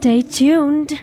Stay tuned.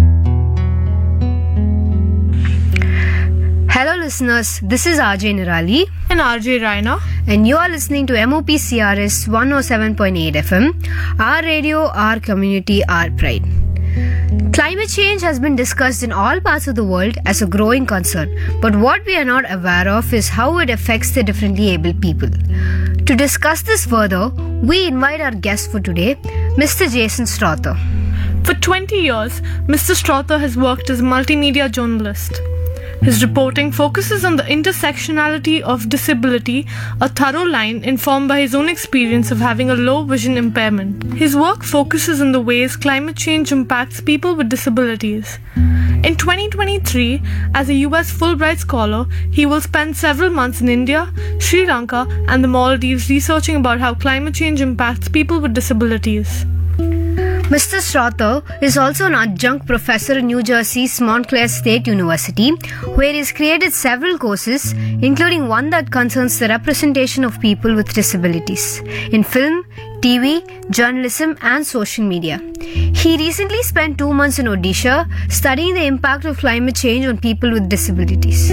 Hello listeners, this is RJ Nirali and RJ Raina, and you are listening to MOPCRS 107.8 FM, our radio, our community, our pride. Climate change has been discussed in all parts of the world as a growing concern, but what we are not aware of is how it affects the differently abled people. To discuss this further, we invite our guest for today, Mr. Jason Strother. For 20 years, Mr. Strother has worked as a multimedia journalist. His reporting focuses on the intersectionality of disability, a thorough line informed by his own experience of having a low vision impairment. His work focuses on the ways climate change impacts people with disabilities. In 2023, as a US Fulbright scholar, he will spend several months in India, Sri Lanka, and the Maldives researching about how climate change impacts people with disabilities. Mr. Strother is also an adjunct professor in New Jersey's Montclair State University, where he has created several courses, including one that concerns the representation of people with disabilities in film, TV, journalism, and social media. He recently spent 2 months in Odisha studying the impact of climate change on people with disabilities.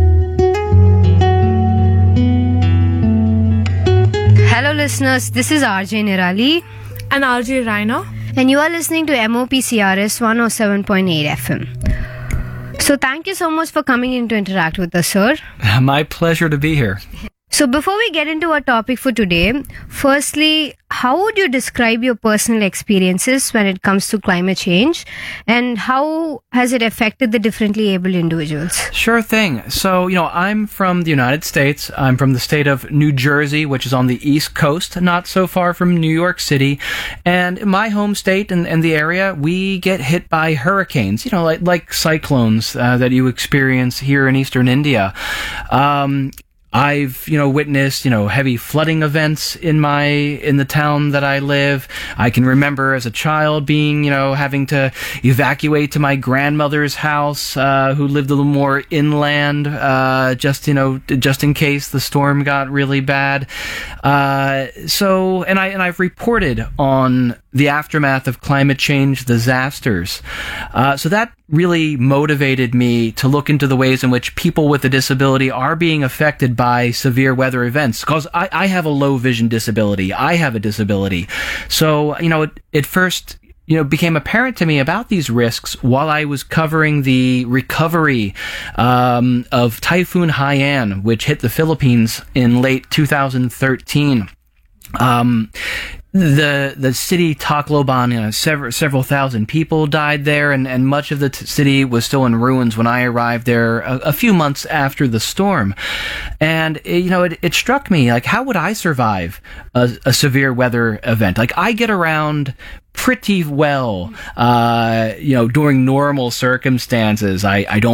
Hello listeners, this is RJ Nirali and RJ Raina, and you are listening to MOPCRS 107.8 FM. So thank you so much for coming in to interact with us, sir. My pleasure to be here. So before we get into our topic for today, firstly, how would you describe your personal experiences when it comes to climate change, and how has it affected the differently abled individuals? Sure thing. So, I'm from the United States. I'm from the state of New Jersey, which is on the East Coast, not so far from New York City. And in my home state and the area, we get hit by hurricanes, like cyclones that you experience here in eastern India. I've, witnessed, heavy flooding events in the town that I live. I can remember as a child being, having to evacuate to my grandmother's house, who lived a little more inland, just in case the storm got really bad. And I've reported on the aftermath of climate change disasters. So that really motivated me to look into the ways in which people with a disability are being affected by severe weather events. Because I have a low vision disability. I have a disability. So, it first became apparent to me about these risks while I was covering the recovery of Typhoon Haiyan, which hit the Philippines in late 2013. The city Tacloban, several thousand people died there, and much of the city was still in ruins when I arrived there a few months after the storm. And it struck me, like, how would I survive a severe weather event? Like, I get around pretty well, during normal circumstances. I don't